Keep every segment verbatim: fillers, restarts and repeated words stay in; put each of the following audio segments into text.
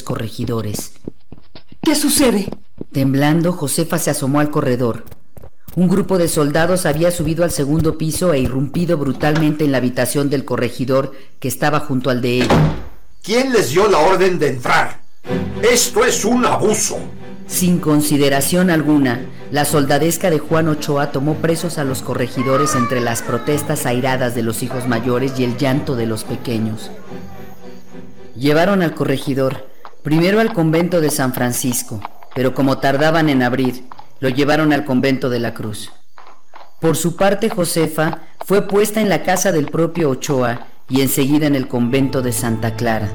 corregidores. ¿Qué sucede? Temblando, Josefa se asomó al corredor. Un grupo de soldados había subido al segundo piso e irrumpido brutalmente en la habitación del corregidor que estaba junto al de ella. ¿Quién les dio la orden de entrar? ¡Esto es un abuso! Sin consideración alguna, la soldadesca de Juan Ochoa tomó presos a los corregidores entre las protestas airadas de los hijos mayores y el llanto de los pequeños. Llevaron al corregidor, primero al convento de San Francisco, pero como tardaban en abrir, lo llevaron al convento de la Cruz. Por su parte, Josefa fue puesta en la casa del propio Ochoa y enseguida en el convento de Santa Clara.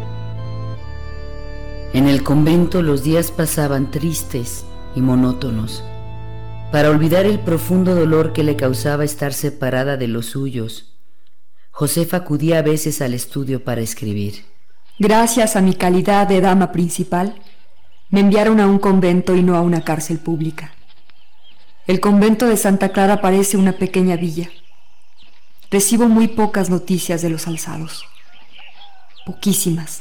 En el convento los días pasaban tristes y monótonos. Para olvidar el profundo dolor que le causaba estar separada de los suyos, Josefa acudía a veces al estudio para escribir. Gracias a mi calidad de dama principal, me enviaron a un convento y no a una cárcel pública. El convento de Santa Clara parece una pequeña villa. Recibo muy pocas noticias de los alzados. Poquísimas.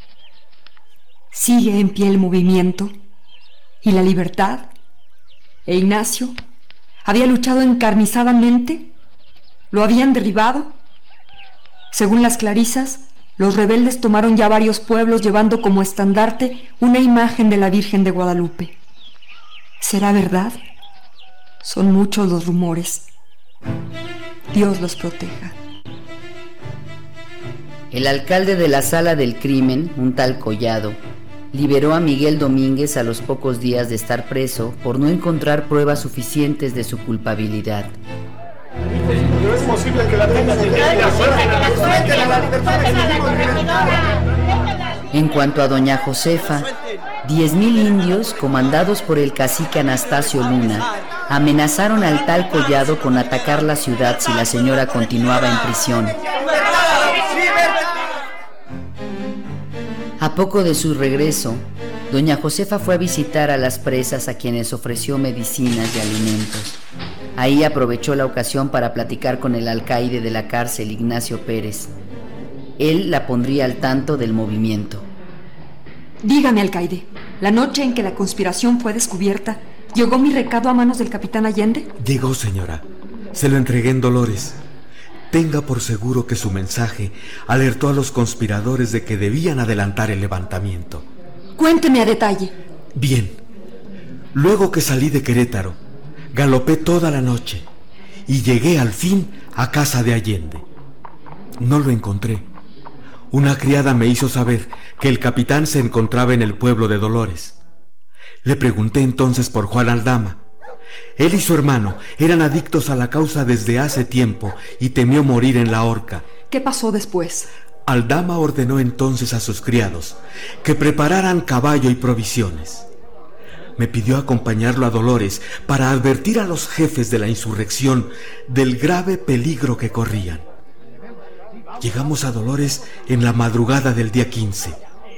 Sigue en pie el movimiento y la libertad. E Ignacio había luchado encarnizadamente. ¿Lo habían derribado? Según las clarisas, los rebeldes tomaron ya varios pueblos llevando como estandarte una imagen de la Virgen de Guadalupe. ¿Será verdad? Son muchos los rumores. Dios los proteja. El alcalde de la sala del crimen, un tal Collado, liberó a Miguel Domínguez a los pocos días de estar preso por no encontrar pruebas suficientes de su culpabilidad. No es posible que la tenga. En cuanto a doña Josefa, diez mil indios, comandados por el cacique Anastasio Luna, amenazaron al tal Collado con atacar la ciudad si la señora continuaba en prisión. A poco de su regreso, doña Josefa fue a visitar a las presas a quienes ofreció medicinas y alimentos. Ahí aprovechó la ocasión para platicar con el alcaide de la cárcel, Ignacio Pérez. Él la pondría al tanto del movimiento. Dígame, alcaide, la noche en que la conspiración fue descubierta, ¿llegó mi recado a manos del capitán Allende? Llegó, señora. Se lo entregué en Dolores. Tenga por seguro que su mensaje alertó a los conspiradores de que debían adelantar el levantamiento. Cuénteme a detalle. Bien. Luego que salí de Querétaro, galopé toda la noche y llegué al fin a casa de Allende. No lo encontré. Una criada me hizo saber que el capitán se encontraba en el pueblo de Dolores. Le pregunté entonces por Juan Aldama. Él y su hermano eran adictos a la causa desde hace tiempo y temió morir en la horca. ¿Qué pasó después? Aldama ordenó entonces a sus criados que prepararan caballo y provisiones. Me pidió acompañarlo a Dolores para advertir a los jefes de la insurrección del grave peligro que corrían. Llegamos a Dolores en la madrugada del día quince.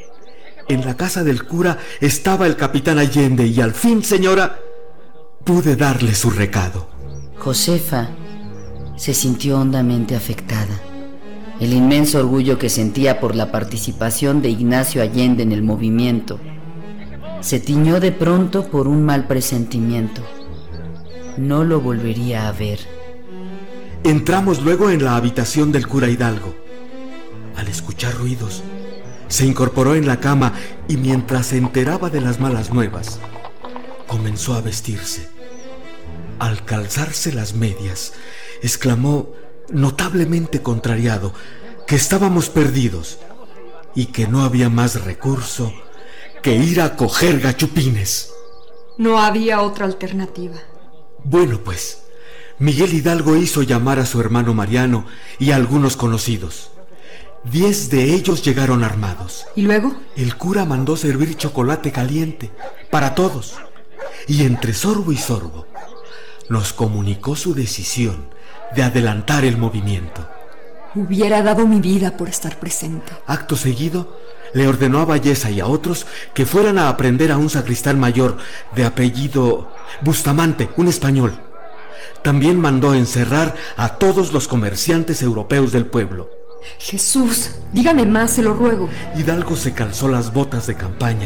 En la casa del cura estaba el capitán Allende y al fin, señora, pude darle su recado. Josefa se sintió hondamente afectada. El inmenso orgullo que sentía por la participación de Ignacio Allende en el movimiento se tiñó de pronto por un mal presentimiento. No lo volvería a ver. Entramos luego en la habitación del cura Hidalgo. Al escuchar ruidos, se incorporó en la cama y mientras se enteraba de las malas nuevas, comenzó a vestirse. Al calzarse las medias, exclamó, notablemente contrariado, que estábamos perdidos y que no había más recurso que ir a coger gachupines. No había otra alternativa. Bueno, pues, Miguel Hidalgo hizo llamar a su hermano Mariano y a algunos conocidos. Diez de ellos llegaron armados. ¿Y luego? El cura mandó servir chocolate caliente para todos. Y entre sorbo y sorbo, nos comunicó su decisión de adelantar el movimiento. Hubiera dado mi vida por estar presente. Acto seguido, le ordenó a Valleza y a otros que fueran a aprender a un sacristán mayor de apellido Bustamante, un español. También mandó encerrar a todos los comerciantes europeos del pueblo. Jesús, dígame más, se lo ruego. Hidalgo se calzó las botas de campaña